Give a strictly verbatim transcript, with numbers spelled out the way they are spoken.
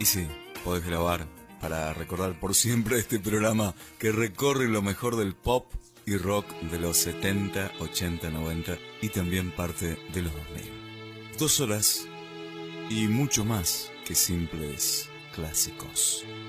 sí, podés grabar para recordar por siempre este programa que recorre lo mejor del pop y rock de los setenta, ochenta, noventa y también parte de los dos mil. Dos horas y mucho más que simples clásicos.